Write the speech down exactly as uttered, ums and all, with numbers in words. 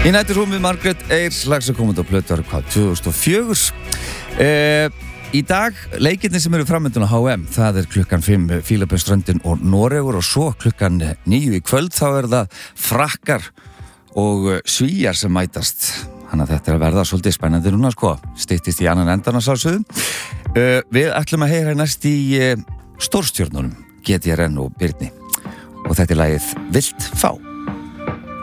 Í næturrúmi Margrét Eirs lags að koma út á plötu árið hvað, tvö þúsund og fjögur. Eh, í dag, leikirnir sem eru framöndun á H M, það er klukkan fimm Fílabeinsströndin og Noregur og svo klukkan níu í kvöld, þá er það Frakkar og Svíar sem mætast. Þannig að þetta er að verða svolítið spennandi núna, sko. Styttist í annan endan að sjálfsögðu. Eh, við ætlum að heyra næst í eh, stórstjörnunum, G T R N og Birni. Og þetta er lagið Vilt fá.